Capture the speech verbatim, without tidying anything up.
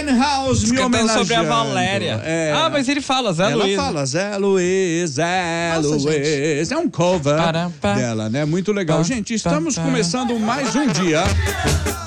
Winehouse me Cantando homenageando. sobre a Valéria. É. Ah, mas ele fala, Zé Ela Luiz. fala Zé Luiz, Zé Nossa, Luiz. É um cover Pará, pá. dela, né? Muito legal. Pá, Gente, pá, estamos pá. começando mais um dia